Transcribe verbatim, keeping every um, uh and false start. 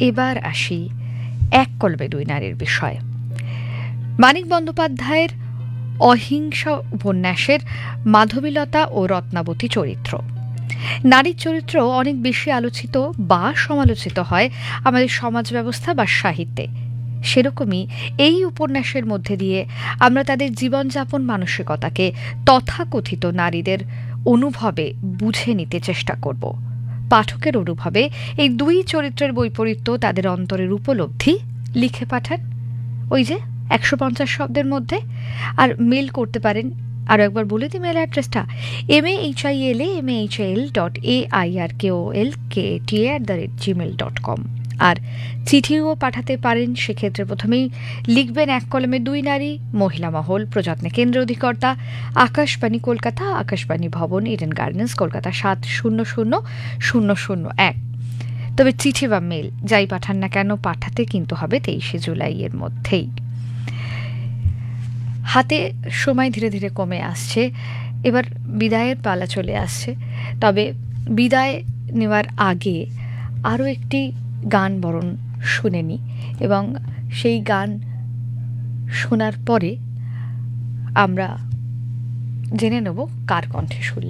এবার আসি এক কলবে দুই নারীর বিষয়ে। মানিক বন্দ্যোপাধ্যায়ের অহিংসা উপন্যাসের মাধবীলতা ও রত্নাবতী চরিত্র, নারীর চরিত্র অনেক বেশি আলোচিত বা সমালোচিত হয় আমাদের সমাজ ব্যবস্থা বা সাহিত্যে। সেরকমই এই উপন্যাসের মধ্যে দিয়ে আমরা তাদের জীবনযাপন মানসিকতাকে তথাকথিত নারীদের অনুভবে বুঝে নিতে চেষ্টা করব। পাঠকের অনুভবে এই দুই চরিত্রের বৈপরীত্য তাদের অন্তরের উপলব্ধি লিখে পাঠান ওই যে একশো পঞ্চাশ শব্দের মধ্যে। আর মেল করতে পারেন, আরও একবার বলে দিই মেল অ্যাড্রেসটা, M A H I L A M A H L dot A I R K O L K T A at the rate Gmail dot com. আর চিঠিও পাঠাতে পারেন। সেক্ষেত্রে প্রথমেই লিখবেন এক কলমে দুই নারী, মহিলা মহল, প্রযত্নে কেন্দ্র অধিকর্তা, আকাশবাণী কলকাতা, আকাশবাণী ভবন, ইডেন গার্ডেন্স, কলকাতা সাত শূন্য শূন্য শূন্য শূন্য এক। তবে চিঠি বা মেল যাই পাঠান না কেন পাঠাতে কিন্তু হবে তেইশে জুলাই এর মধ্যেই। হাতে সময় ধীরে ধীরে কমে আসছে, এবার বিদায়ের পালা চলে আসছে। তবে বিদায় নেওয়ার আগে আরও একটি গান বরণ শুনে নিই, এবং সেই গান শোনার পরে আমরা জেনে নেব কার কণ্ঠে শুনলাম।